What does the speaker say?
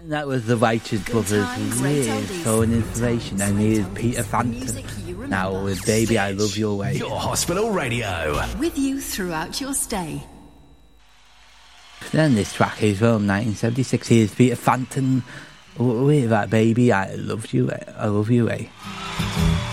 That was the Righteous Brothers with So an Inspiration, and here's Peter Frampton now with Baby I Love Your Way. Your hospital radio. With you throughout your stay. Then this track is from 1976. Here's Peter Frampton with that Baby I Love You Way.